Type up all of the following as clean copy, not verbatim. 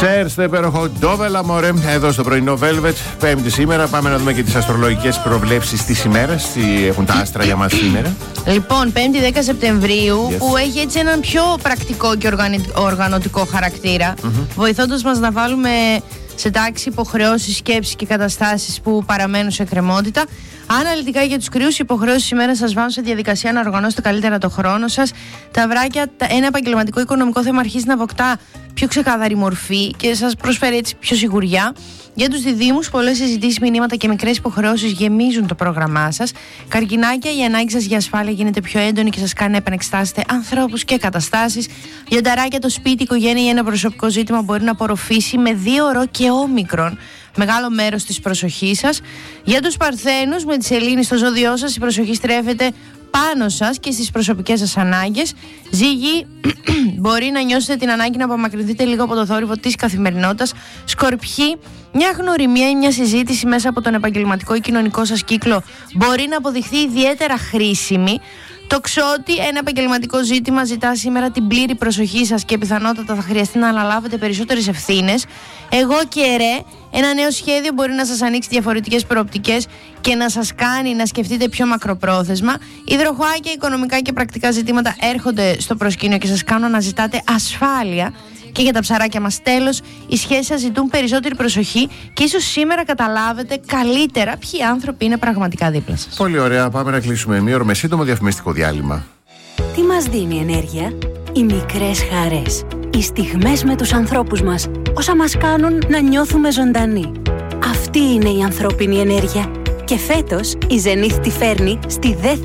Σερ στο υπέροχο Ντόβελα Μωρέ, εδώ στο πρωινό Velvet. Πέμπτη σήμερα. Πάμε να δούμε και τις αστρολογικές προβλέψεις της ημέρας. Τι έχουν τα άστρα για μας σήμερα. Λοιπόν, 5η 10 Σεπτεμβρίου, που έχει έτσι έναν πιο πρακτικό και οργανωτικό χαρακτήρα, βοηθώντας μας να βάλουμε σε τάξη υποχρεώσεις, σκέψεις και καταστάσεις που παραμένουν σε εκκρεμότητα. Αναλυτικά για τους κρυούς, οι υποχρεώσεις σήμερα σας βάλουν σε διαδικασία να οργανώσετε καλύτερα το χρόνο σας. Τα βράκια, ένα επαγγελματικό οικονομικό θέμα αρχίζει να αποκτά πιο ξεκάθαρη μορφή και σας προσφέρει έτσι πιο σιγουριά. Για τους διδύμους, πολλές συζητήσεις, μηνύματα και μικρές υποχρεώσεις γεμίζουν το πρόγραμμά σας. Καρκινάκια, η ανάγκη σας για ασφάλεια γίνεται πιο έντονη και σας κάνει να επανεξετάσετε ανθρώπους και καταστάσεις. Λιονταράκια, το σπίτι, η οικογένεια ή ένα προσωπικό ζήτημα μπορεί να απορροφήσει με 2 ώρο και όμικρον μεγάλο μέρος της προσοχής σας. Για τους Παρθένους, με τη σελήνη στο ζώδιό σας, η προσοχή στρέφεται πάνω σας και στις προσωπικές σας ανάγκες. Ζύγη, μπορεί να νιώσετε την ανάγκη να απομακρυνθείτε λίγο από το θόρυβο της καθημερινότητας. Σκορπιοί, μια γνωριμία ή μια συζήτηση μέσα από τον επαγγελματικό ή κοινωνικό σας κύκλο μπορεί να αποδειχθεί ιδιαίτερα χρήσιμη. Τοξότη, ένα επαγγελματικό ζήτημα ζητά σήμερα την πλήρη προσοχή σας και πιθανότατα θα χρειαστεί να αναλάβετε περισσότερες ευθύνες. Εγώ και Ρε, ένα νέο σχέδιο μπορεί να σας ανοίξει διαφορετικές προοπτικές και να σας κάνει να σκεφτείτε πιο μακροπρόθεσμα. Υδροχοάκια, οικονομικά και πρακτικά ζητήματα έρχονται στο προσκήνιο και σας κάνουν να ζητάτε ασφάλεια. Και για τα ψαράκια μας, τέλος, οι σχέσεις σας ζητούν περισσότερη προσοχή και ίσως σήμερα καταλάβετε καλύτερα ποιοι άνθρωποι είναι πραγματικά δίπλα σας. Πολύ ωραία. Πάμε να κλείσουμε μία ώρα με σύντομο διαφημιστικό διάλειμμα. Τι μας δίνει ενέργεια? Οι μικρές χαρές. Οι στιγμές με τους ανθρώπους μας. Όσα μας κάνουν να νιώθουμε ζωντανοί. Αυτή είναι η ανθρώπινη ενέργεια. Και φέτος η Zenith τη φέρνει στη ΔΕΘ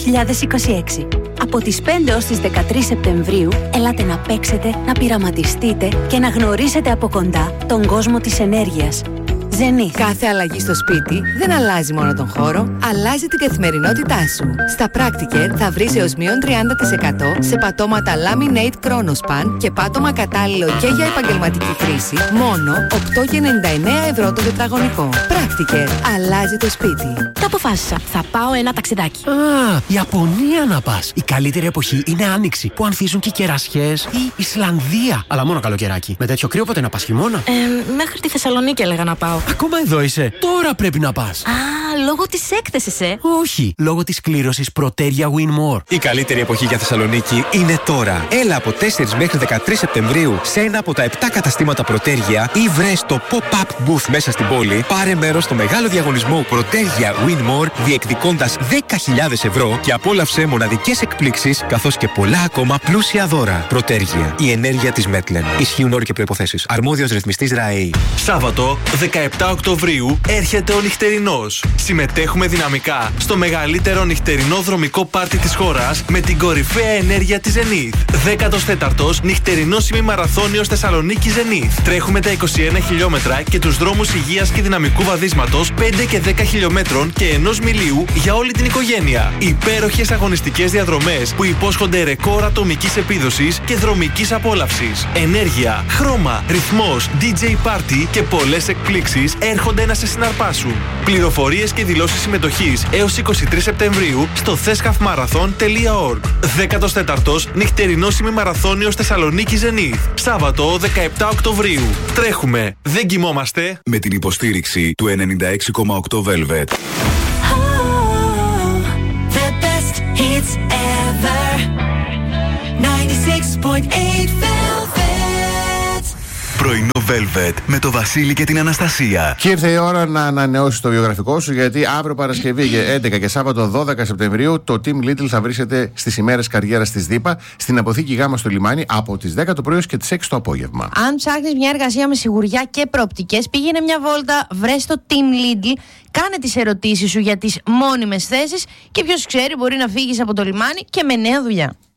2026. Από τις 5 ως τις 13 Σεπτεμβρίου, ελάτε να παίξετε, να πειραματιστείτε και να γνωρίσετε από κοντά τον κόσμο της ενέργειας. Zenith. Κάθε αλλαγή στο σπίτι δεν αλλάζει μόνο τον χώρο, αλλάζει την καθημερινότητά σου. Στα Practiker θα βρεις έως μείον 30% σε πατώματα Laminate Chronospan και πάτωμα κατάλληλο και για επαγγελματική χρήση, μόνο 8,99€ το τετραγωνικό. Practiker. Αλλάζει το σπίτι. Το αποφάσισα. Θα πάω ένα ταξιδάκι. Ιαπωνία να πας. Η καλύτερη εποχή είναι άνοιξη, που ανθίζουν και οι κερασιές. Ή Ισλανδία. Αλλά μόνο καλοκαιράκι. Με τέτοιο κρύο πότε να πας, χειμώνα? Μέχρι τη Θεσσαλονίκη έλεγα να πάω. Ακόμα εδώ είσαι. Τώρα πρέπει να πας. Λόγω της έκθεσης, Όχι, λόγω της κλήρωσης Proteria Win More. Η καλύτερη εποχή για Θεσσαλονίκη είναι τώρα. Έλα από 4 μέχρι 13 Σεπτεμβρίου σε ένα από τα 7 καταστήματα Proteria ή βρες το pop-up booth μέσα στην πόλη. Πάρε μέρος στο μεγάλο διαγωνισμό Proteria Win More, διεκδικώντας 10.000 ευρώ και απόλαυσε μοναδικές εκπλήξεις καθώς και πολλά ακόμα πλούσια δώρα. Proteria, η ενέργεια της Μέτλεν. Ισχύουν όροι και προϋποθέσεις. Αρμόδιος ρυθμιστής ΡΑΕΗ. Σάββατο 17 Οκτωβρίου έρχεται ο νυχτερινός. Συμμετέχουμε δυναμικά στο μεγαλύτερο νυχτερινό δρομικό πάρτι της χώρας με την κορυφαία ενέργεια της Zenith. 14ος νυχτερινός ημιμαραθώνιος Θεσσαλονίκη Zenith. Τρέχουμε τα 21 χιλιόμετρα και τους δρόμους υγείας και δυναμικού βαδίσματος 5 και 10 χιλιόμετρων και 1 μιλίου για όλη την οικογένεια. Υπέροχες αγωνιστικές διαδρομές που υπόσχονται ρεκόρ ατομικής επίδοσης και δρομικής απόλαυσης. Ενέργεια, χρώμα, ρυθμός, DJ party και πολλές εκπλήξεις έρχονται να σε συναρπάσουν. Πληροφορίες και δηλώσεις συμμετοχής έως 23 Σεπτεμβρίου στο thescafmarathon.org. 14ος νυχτερινός ημιμαραθώνιος Θεσσαλονίκη Zenith. Σάββατο 17 Οκτωβρίου. Τρέχουμε, δεν κοιμόμαστε. Με την υποστήριξη του 96,8 Velvet. The best hits ever. 96.8 Velvet. Πρωινό Velvet με το Βασίλη και την Αναστασία. Και ήρθε η ώρα να ανανεώσεις το βιογραφικό σου, γιατί αύριο Παρασκευή 11 και Σάββατο 12 Σεπτεμβρίου το Team Little θα βρίσκεται στις ημέρες καριέρας της ΔΥΠΑ στην αποθήκη Γάμα στο λιμάνι από τις 10 το πρωί ως και τις 6 το απόγευμα. Αν ψάχνεις μια εργασία με σιγουριά και προοπτικές, πήγαινε μια βόλτα, βρες το Team Little, κάνε τις ερωτήσεις σου για τις μόνιμες θέσεις και ποιος ξέρει, μπορεί να φύγεις από το λιμάνι και με νέα δουλειά.